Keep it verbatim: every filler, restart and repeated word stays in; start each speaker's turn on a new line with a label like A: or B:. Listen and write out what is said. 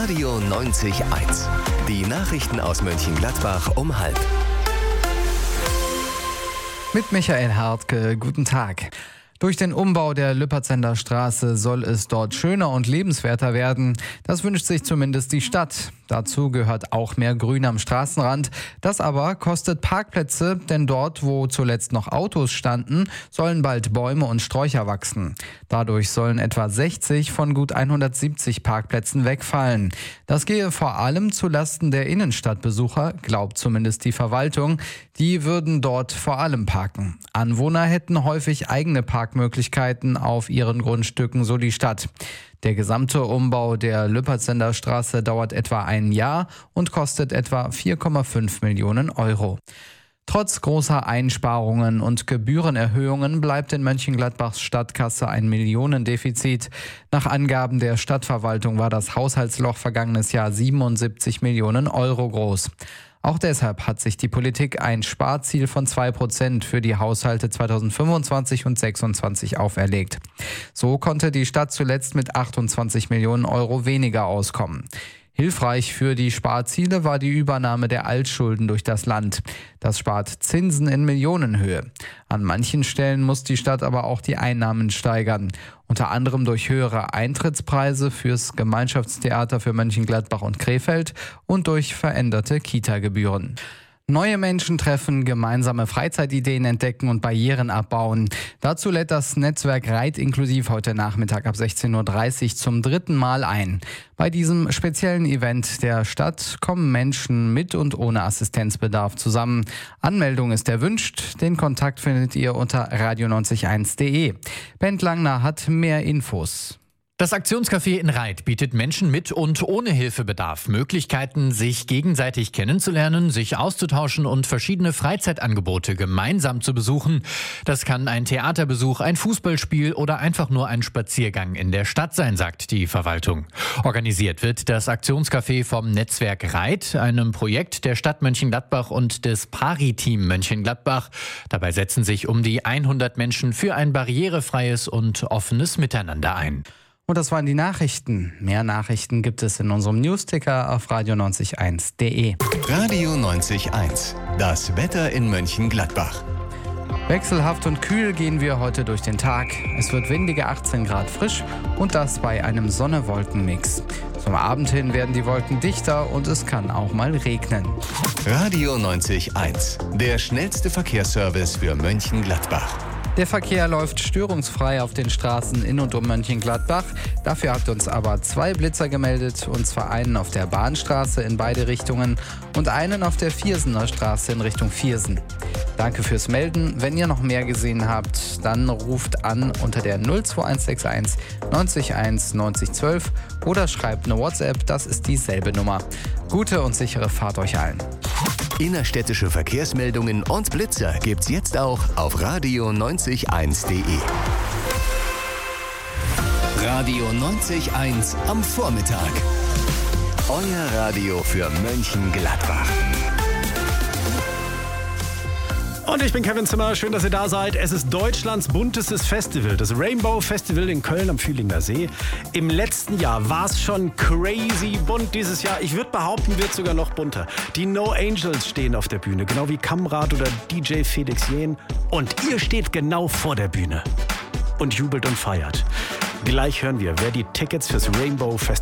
A: Radio neunzig eins. Die Nachrichten aus Mönchengladbach um halb.
B: Mit Michael Hartke, guten Tag. Durch den Umbau der Lüpertzender Straße soll es dort schöner und lebenswerter werden. Das wünscht sich zumindest die Stadt. Dazu gehört auch mehr Grün am Straßenrand. Das aber kostet Parkplätze, denn dort, wo zuletzt noch Autos standen, sollen bald Bäume und Sträucher wachsen. Dadurch sollen etwa sechzig von gut hundertsiebzig Parkplätzen wegfallen. Das gehe vor allem zulasten der Innenstadtbesucher, glaubt zumindest die Verwaltung. Die würden dort vor allem parken. Anwohner hätten häufig eigene Parkmöglichkeiten auf ihren Grundstücken, so die Stadt. Der gesamte Umbau der Lüpertzender Straße dauert etwa ein Jahr und kostet etwa vier Komma fünf Millionen Euro. Trotz großer Einsparungen und Gebührenerhöhungen bleibt in Mönchengladbachs Stadtkasse ein Millionendefizit. Nach Angaben der Stadtverwaltung war das Haushaltsloch vergangenes Jahr siebenundsiebzig Millionen Euro groß. Auch deshalb hat sich die Politik ein Sparziel von zwei Prozent für die Haushalte zweitausendfünfundzwanzig und zweitausendsechsundzwanzig auferlegt. So konnte die Stadt zuletzt mit achtundzwanzig Millionen Euro weniger auskommen. Hilfreich für die Sparziele war die Übernahme der Altschulden durch das Land. Das spart Zinsen in Millionenhöhe. An manchen Stellen muss die Stadt aber auch die Einnahmen steigern. Unter anderem durch höhere Eintrittspreise fürs Gemeinschaftstheater für Mönchengladbach und Krefeld und durch veränderte Kita-Gebühren. Neue Menschen treffen, gemeinsame Freizeitideen entdecken und Barrieren abbauen. Dazu lädt das Netzwerk Reit inklusiv heute Nachmittag ab sechzehn Uhr dreißig zum dritten Mal ein. Bei diesem speziellen Event der Stadt kommen Menschen mit und ohne Assistenzbedarf zusammen. Anmeldung ist erwünscht. Den Kontakt findet ihr unter radio neunzig eins punkt de. Bent Langner hat mehr Infos.
C: Das Aktionscafé in Reit bietet Menschen mit und ohne Hilfebedarf Möglichkeiten, sich gegenseitig kennenzulernen, sich auszutauschen und verschiedene Freizeitangebote gemeinsam zu besuchen. Das kann ein Theaterbesuch, ein Fußballspiel oder einfach nur ein Spaziergang in der Stadt sein, sagt die Verwaltung. Organisiert wird das Aktionscafé vom Netzwerk Reit, einem Projekt der Stadt Mönchengladbach und des Pari-Team Mönchengladbach. Dabei setzen sich um die hundert Menschen für ein barrierefreies und offenes Miteinander ein.
B: Und das waren die Nachrichten. Mehr Nachrichten gibt es in unserem Newsticker auf radio neunzig eins punkt de.
A: Radio neunzig eins. Das Wetter in Mönchengladbach.
B: Wechselhaft und kühl gehen wir heute durch den Tag. Es wird windige achtzehn Grad frisch und das bei einem Sonne-Wolken-Mix. Zum Abend hin werden die Wolken dichter und es kann auch mal regnen.
A: Radio neunzig eins. Der schnellste Verkehrsservice für Mönchengladbach.
B: Der Verkehr läuft störungsfrei auf den Straßen in und um Mönchengladbach. Dafür hat uns aber zwei Blitzer gemeldet, und zwar einen auf der Bahnstraße in beide Richtungen und einen auf der Viersener Straße in Richtung Viersen. Danke fürs Melden. Wenn ihr noch mehr gesehen habt, dann ruft an unter der null zwei eins sechs eins neunzig eins neunzig zwölf oder schreibt eine WhatsApp, das ist dieselbe Nummer. Gute und sichere Fahrt euch allen.
A: Innerstädtische Verkehrsmeldungen und Blitzer gibt's jetzt auch auf radio neunzig eins punkt de. Radio neunzig eins am Vormittag. Euer Radio für Mönchengladbach.
D: Und ich bin Kevin Zimmer, schön, dass ihr da seid. Es ist Deutschlands buntestes Festival, das Rainbow Festival in Köln am Fühlinger See. Im letzten Jahr war es schon crazy bunt. Dieses Jahr, ich würde behaupten, wird sogar noch bunter. Die No Angels stehen auf der Bühne, genau wie Kamrat oder D J Felix Jähn. Und ihr steht genau vor der Bühne und jubelt und feiert. Gleich hören wir, wer die Tickets fürs Rainbow Festival